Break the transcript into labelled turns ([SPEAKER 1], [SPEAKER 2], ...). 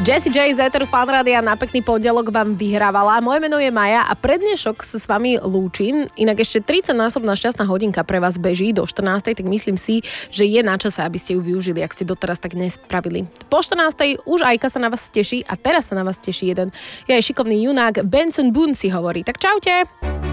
[SPEAKER 1] Jessie J z Eteru Fan Rádia na pekný pondelok vám vyhrávala. Moje meno je Maja a pre dnešok sa s vami lúčim. Inak ešte 30-násobná šťastná hodinka pre vás beží do 14. tak myslím si, že je na čase, aby ste ju využili, ak ste doteraz tak nespravili. Po 14. už Ajka sa na vás teší a teraz sa na vás teší jeden. Je aj šikovný junák Benson Boone si hovorí. Tak čaute!